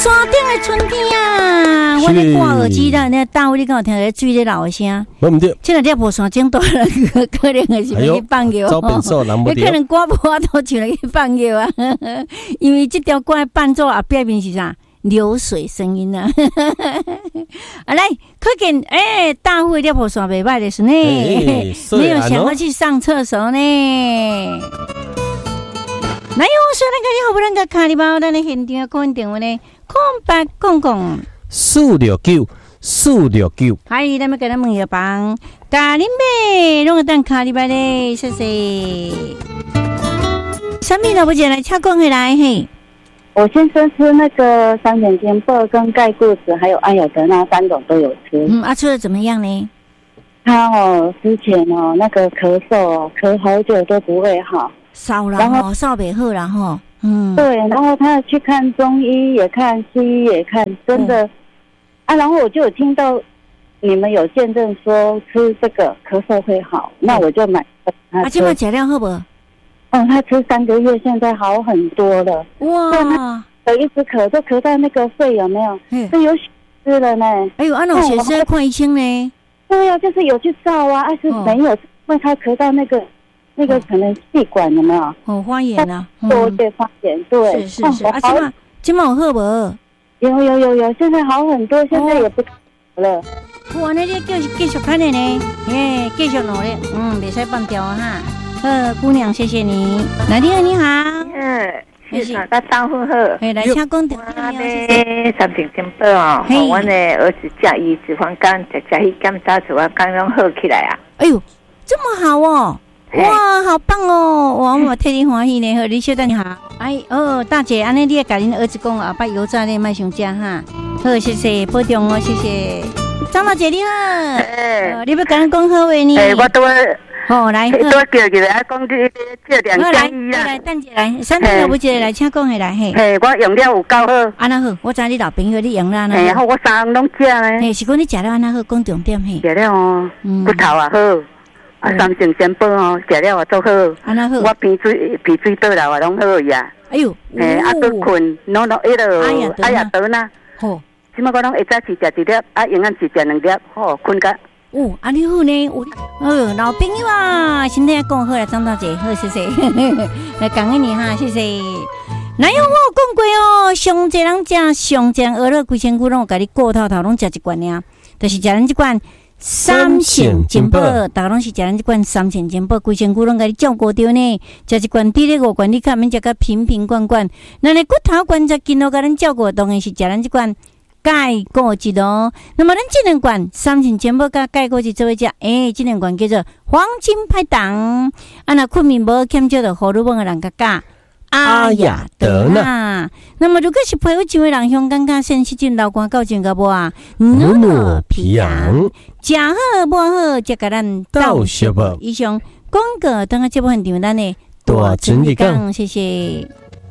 山顶的春天啊，我咧挂耳机啦，那大卫你敢有听到水咧流的声？ 无毋对， 这两条无山顶大人可能是要去放尿， 走变数人无对， 可能歌无法度唱来去放尿啊，因为这条歌的伴奏啊，背面是啥？流水声音啊！啊来，可见大会了破山袂歹的是呢，没有想要去上厕所呢。来哟，虽然你好不能个卡里包，咱的现场可能电话呢，空白公共469，嗨，咱们给咱问一帮咖喱妹，弄个蛋卡里包嘞，谢谢。什么都不见来，恰讲回来嘿。 我先生吃那个3点天贝跟盖固子还有阿雅德那3种都有吃。 吃的怎么样呢？ 他之前那个咳嗽咳好久都不会好， 烧了烧不好然后对，然后他去看中医也看西医也看，真的然后我就有听到你们有见证说吃这个咳嗽会好，那我就买他吃。 现在吃了好不好？ 他吃3个月，现在好很多了。哇！有一直咳，就咳到那个肺有没有？就有血丝了呢。 哎呦，那血丝要看医生呢？ 对呀，就是有去照啊，是没有，因为他咳到那个可能气管有没有？ 发炎啊， 多对发炎，对。 是。今晚有好不？ 有，现在好很多，现在也不了。 哇，那你继续看的呢？继续努力，别使放掉哈。姑娘，谢谢你。来电你好， 是大家打呼好。 来请讲电话。 我咧3点钟报哦，我的儿子驾医脂肪肝，食去检查出来刚刚好起来啊。 哎呦，这么好哦！哇，好棒哦！我替你欢喜呢，和你小等你好。大姐，安尼你也甲恁儿子讲啊，把油炸咧卖伤食哈。好，谢谢，保重哦，谢谢。张大姐你好，你要跟人讲好话呢？ 我都。 来， 多叫起来，讲这2件衣啊。 来，等一下来，3点不接来，请讲下来嘿。 我用了有够好。 安那好，我知你老朋友你用了安那。 好，我3样拢食呢。 是讲你食了安那好，讲重点嘿。 食了骨头也好，3成仙宝食了也做好。 安那好。 我鼻水倒流也拢好呀。 哎呦， 都困，拢迄落哎呀倒呐。 好， 即马我拢会早起食1粒，永远只食2粒，好困觉。 安尼好呢，老朋友啊，身体讲好了，张大姐，好，谢谢，来感恩你哈，谢谢。哪有我有讲过哦，上济人食上济鹅肉规身躯拢有甲你过透透，拢食一罐尔，就是食咱这罐3仙金宝，大家拢是食咱这罐3仙金宝，规身躯拢甲你照顾着呢，食一罐滴咧5罐，你看免食甲瓶瓶罐罐，那你骨头关节筋都甲咱照顾，当然是食咱这罐。钙果汁哦，那么咱这两罐3仙金宝加钙果汁做伙食，这两罐叫做黄金拍档。那困眠无欠少的荷尔蒙的人甲加阿雅德纳。那么如果是皮肤上的人，香感觉sen细菌流汗到真个无啊，努皮痒，食好无好，则甲咱倒小无。以上广告等下节目现场，咱的大整理讲，谢谢。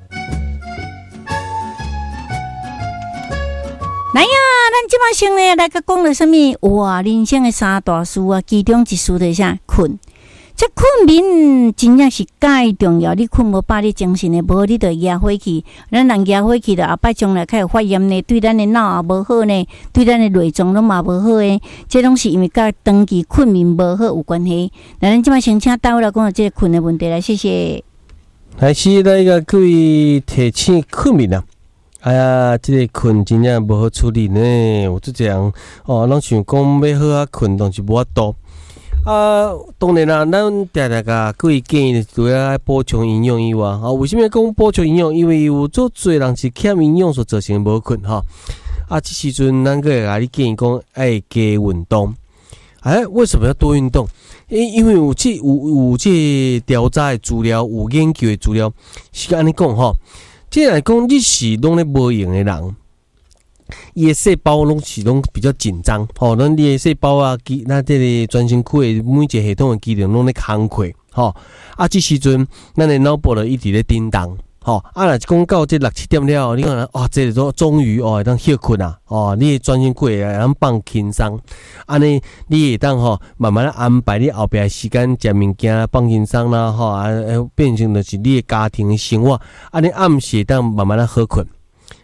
来呀，咱即摆先呢来甲讲了什么？哇，人生的3大事啊，其中一事就是啥？困。这困眠真正是介重要，你困无饱，你精神的无，你就压火气。咱人压火气的后摆将来开始发炎呢，对咱的脑也无好呢，对咱的内脏拢嘛无好诶。这拢是因为甲长期困眠无好有关系。那咱即摆先请大卫来讲这个困的问题来，谢谢。 还是那个各位提醒困眠啊。哎呀，这个困真正无好处理呢。有这样拢想讲要好困，但是无法度。当然啦，咱常甲各位建议，除了补充营养以外，为什么讲补充营养？因为有做侪人是欠营养所造成无困这时阵咱个甲你建议讲，爱加运动。为什么要多运动？因为有这调查的资料，有研究的资料是安尼讲即来讲，你是拢咧无用的人，伊的细胞拢是拢比较紧张，咱你的细胞啊，咱这个全身躯的每一个系统的机能拢咧工课，这时阵咱的脑部就一直咧叮当，若讲到这6、7点了，你看这个终于会当休困啊，你的全身躯会当放轻松，安尼你会当慢慢安排你后壁的时间食物件放轻松啦，变成就是你的家庭的生活，安尼暗时当慢慢好困。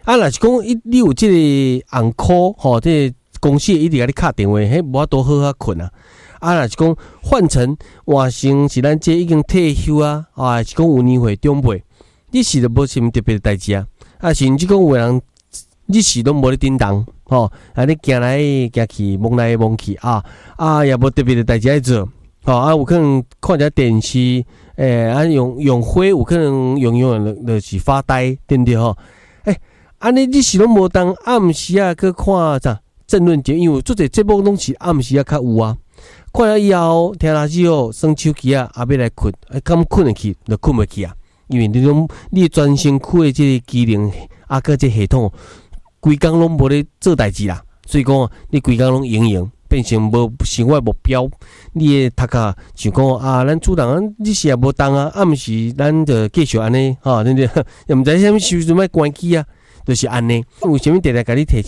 若是讲你有即个红箍吼，即个公司一直甲你敲电话，迄无法度好好困啊。若是讲换成换成是咱这已经退休啊，是讲有年岁长辈，你是都无什么特别的代志啊。甚至讲有人日时拢无咧叮当，你行来行去，摸来摸去也无特别的代志来做，有可能看者电视，用火，有可能用就是发呆，对不对吼？安尼日时拢无当，暗时啊去看啥政论节目，因为做者节目拢是暗时啊较有啊。看了以后，听垃圾哦，耍手机啊，要来困，敢困得去，就困袂去啊。因为你专身躯的这个机能个这系统，规工拢无咧做代志啦。所以讲，你规工拢用，变成无生活目标。你的头壳就讲咱主人日时也无当啊，暗时咱就继续安尼，对不对？又毋知啥物时阵要关机啊，就是安尼。为什么常常甲你提